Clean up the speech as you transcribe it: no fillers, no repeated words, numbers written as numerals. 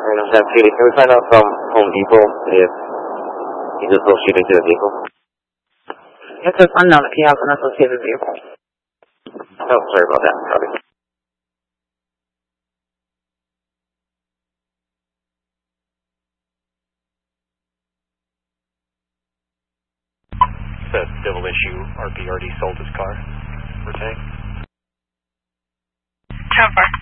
Judy, can we find out from Home Depot if he's associated to the vehicle? It says unknown if he has an associated vehicle. Oh, sorry about that. Copy. Said civil issue, RPRD sold his car for tank. 10-5.